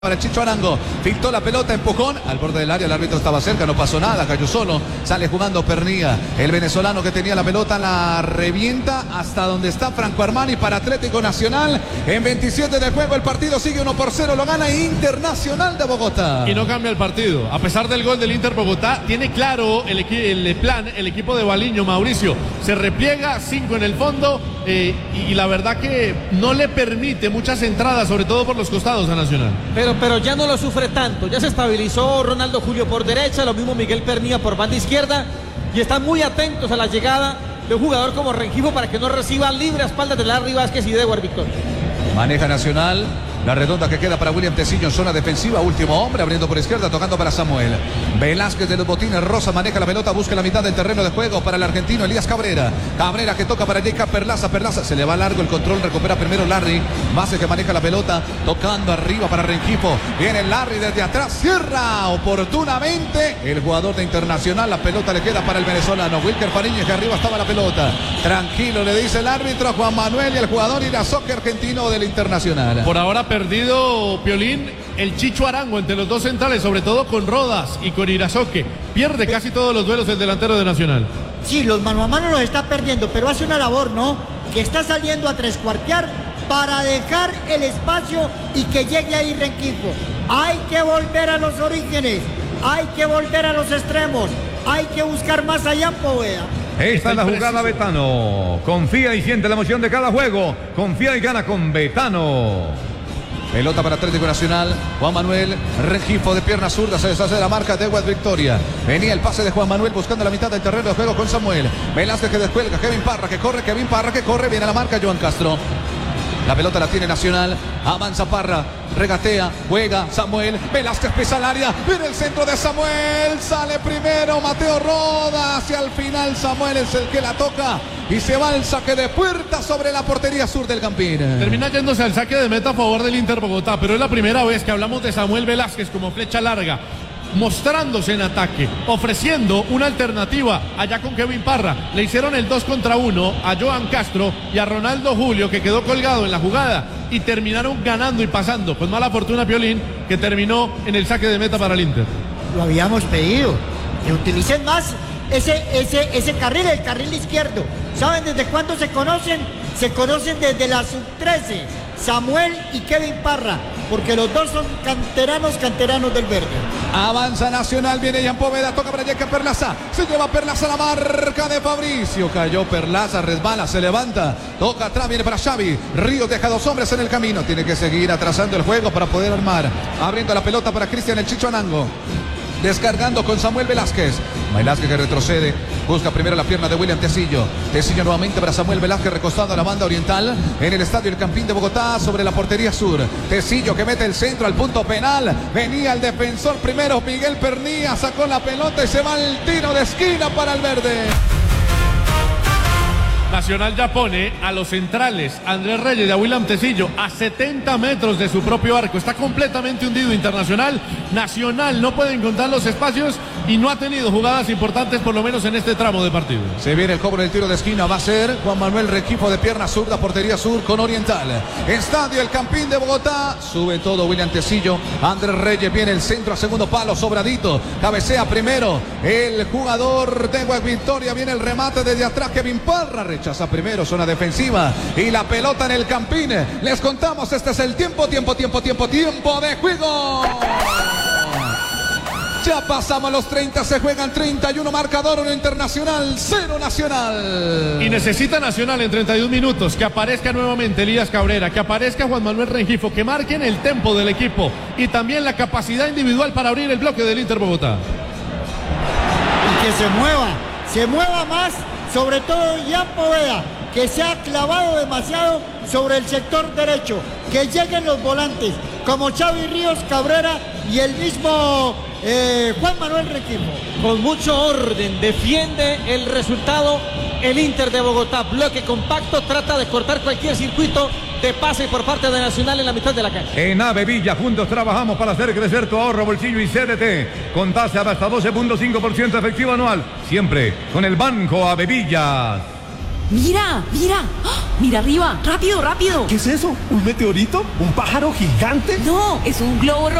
Para Chicho Arango, filtró la pelota, empujón al borde del área, el árbitro estaba cerca, no pasó nada, cayó solo, sale jugando Pernía, el venezolano que tenía la pelota la revienta hasta donde está Franco Armani para Atlético Nacional. En 27 de juego el partido sigue 1-0, lo gana Internacional de Bogotá. Y no cambia el partido, a pesar del gol del Inter Bogotá, tiene claro el plan, el equipo de Baliño, Mauricio, se repliega, 5 en el fondo y la verdad que no le permite muchas entradas, sobre todo por los costados a Nacional. Pero ya no lo sufre tanto, ya se estabilizó Ronaldo Julio por derecha, lo mismo Miguel Pernía por banda izquierda y están muy atentos a la llegada de un jugador como Rengifo para que no reciba libre a espaldas de Larry Vázquez y de Edward Victor. Maneja Nacional, la redonda que queda para William Tecillo en zona defensiva, último hombre, abriendo por izquierda, tocando para Samuel Velázquez de los botines, Rosa maneja la pelota, busca la mitad del terreno de juego para el argentino Elías Cabrera que toca para J.K. Perlaza, se le va largo el control, recupera primero Larry Vázquez que maneja la pelota, tocando arriba para Rengifo, viene Larry desde atrás, cierra oportunamente el jugador de Internacional, la pelota le queda para el venezolano Wilker Fariñez, que arriba estaba la pelota, tranquilo le dice el árbitro a Juan Manuel y el jugador irazoque argentino del Internacional. Por ahora perdido, Piolín, el Chicho Arango entre los dos centrales, sobre todo con Rodas y con Irazoque. Pierde casi todos los duelos el delantero de Nacional. Sí, los mano a mano los está perdiendo, pero hace una labor, ¿no? Que está saliendo a trescuartear para dejar el espacio y que llegue ahí Rengifo. Hay que volver a los orígenes, hay que volver a los extremos, hay que buscar más allá en Poveda. Esta es la jugada Betano. Confía y siente la emoción de cada juego. Confía y gana con Betano. Pelota para Atlético Nacional, Juan Manuel Rengifo de pierna zurda, se deshace de la marca de Edward Victoria. Venía el pase de Juan Manuel buscando la mitad del terreno de juego con Samuel Velázquez que descuelga, Kevin Parra que corre, viene a la marca Joan Castro. La pelota la tiene Nacional, avanza Parra, regatea, juega Samuel Velázquez, pisa al área, viene el centro de Samuel, sale primero Mateo Roda, hacia el final Samuel es el que la toca y se va el saque de puerta sobre la portería sur del Campín. Termina yéndose al saque de meta a favor del Inter Bogotá, pero es la primera vez que hablamos de Samuel Velázquez como flecha larga, mostrándose en ataque, ofreciendo una alternativa allá con Kevin Parra. Le hicieron el 2 contra 1 a Joan Castro y a Ronaldo Julio, que quedó colgado en la jugada, y terminaron ganando y pasando, con mala fortuna Piolín, que terminó en el saque de meta para el Inter. Lo habíamos pedido, que utilicen más ese carril, el carril izquierdo. ¿Saben desde cuándo se conocen? Se conocen desde la sub-13, Samuel y Kevin Parra, porque los dos son canteranos del verde. Avanza Nacional, viene Jan Poveda, toca para J.K. Perlaza, se lleva Perlaza la marca de Fabricio, cayó Perlaza, resbala, se levanta, toca atrás, viene para Xavi, Ríos deja dos hombres en el camino, tiene que seguir atrasando el juego para poder armar, abriendo la pelota para Cristian el Chicho Arango. Descargando con Samuel Velázquez que retrocede, busca primero la pierna de William Tecillo nuevamente para Samuel Velázquez recostado a la banda oriental en el estadio El Campín de Bogotá sobre la portería sur. Tecillo que mete el centro al punto penal, venía el defensor primero Miguel Pernía, sacó la pelota y se va el tiro de esquina para el verde. Nacional ya pone a los centrales Andrés Reyes y a William Tecillo a 70 metros de su propio arco. Está completamente hundido Internacional. Nacional no puede encontrar los espacios y no ha tenido jugadas importantes, por lo menos en este tramo de partido. Se viene el cobro del tiro de esquina, va a ser Juan Manuel Rengifo de pierna zurda, portería sur con Oriental. Estadio El Campín de Bogotá, sube todo William Tecillo, Andrés Reyes, viene el centro a segundo palo, sobradito, cabecea primero el jugador de Edward Victoria, viene el remate desde atrás, Kevin Parra rechaza primero, zona defensiva y la pelota en el Campín. Les contamos, este es el tiempo de juego. Ya pasamos los 30, se juegan 31, marcador 1 Internacional, 0 Nacional. Y necesita Nacional en 31 minutos que aparezca nuevamente Elías Cabrera, que aparezca Juan Manuel Rengifo, que marquen el tempo del equipo y también la capacidad individual para abrir el bloque del Inter Bogotá. Y que se mueva más, sobre todo Jan Poveda, que se ha clavado demasiado sobre el sector derecho, que lleguen los volantes como Xavi Ríos Cabrera y el mismo Juan Manuel Rengifo. Con mucho orden, defiende el resultado el Inter de Bogotá, bloque compacto, trata de cortar cualquier circuito de pase por parte de Nacional en la mitad de la cancha. En Avevilla, juntos trabajamos para hacer crecer tu ahorro, bolsillo y CDT. Con tasa de hasta 12.5% efectivo anual. Siempre con el Banco Avevilla. Mira, mira. ¡Ah! Mira arriba. Rápido, rápido. ¿Qué es eso? ¿Un meteorito? ¿Un pájaro gigante? No, es un globo